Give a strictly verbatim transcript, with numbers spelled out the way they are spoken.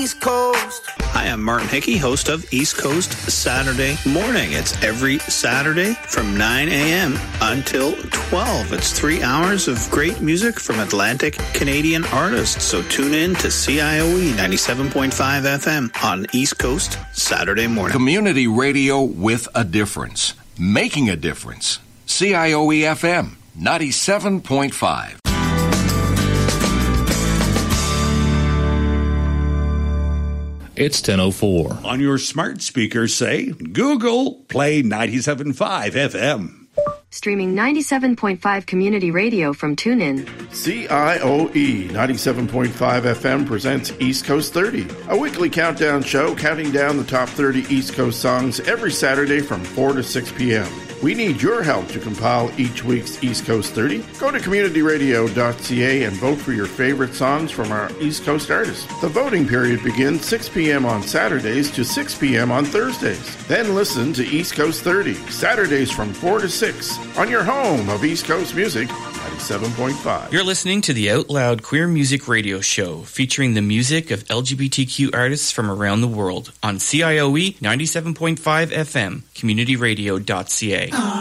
East Coast. Hi, I'm Martin Hickey, host of East Coast Saturday Morning. It's every Saturday from nine a.m. until twelve. It's three hours of great music from Atlantic Canadian artists. So tune in to C I O E ninety-seven point five F M on East Coast Saturday Morning. Community radio with a difference. Making a difference. C I O E F M ninety-seven point five. It's ten oh four. On your smart speaker, say, Google, play ninety-seven point five F M. Streaming ninety-seven point five community radio from TuneIn. C I O E ninety-seven point five F M presents East Coast thirty, a weekly countdown show counting down the top thirty East Coast songs every Saturday from four to six p.m. We need your help to compile each week's East Coast thirty. Go to community radio dot c a and vote for your favorite songs from our East Coast artists. The voting period begins six p.m. on Saturdays to six p.m. on Thursdays. Then listen to East Coast thirty, Saturdays from four to six, on your home of East Coast music, ninety-seven point five. You're listening to the Out Loud Queer Music Radio Show, featuring the music of L G B T Q artists from around the world on C I O E ninety-seven point five F M, community radio dot c a.